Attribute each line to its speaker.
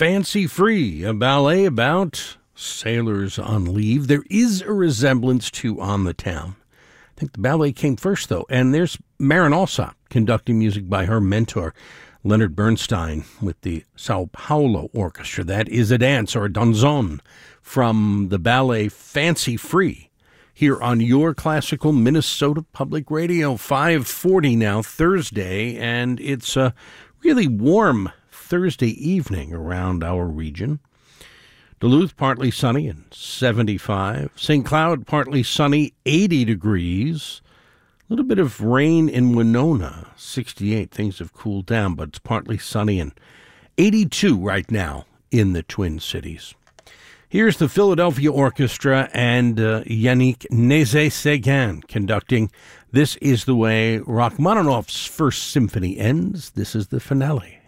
Speaker 1: Fancy Free, a ballet about sailors on leave. There is a resemblance to On the Town. I think the ballet came first, though. And there's Marin Alsop conducting music by her mentor, Leonard Bernstein, with the Sao Paulo Orchestra. That is a dance, or a danzon, from the ballet Fancy Free, here on your classical Minnesota Public Radio. 5:40 now, Thursday, and it's a really warm Thursday evening around our region. Duluth, partly sunny and 75. St. Cloud, partly sunny, 80 degrees. A little bit of rain in Winona, 68. Things have cooled down, but it's partly sunny and 82 right now in the Twin Cities. Here's the Philadelphia Orchestra and Yannick Nézet-Séguin conducting This Is the Way Rachmaninoff's First Symphony ends. This is the finale.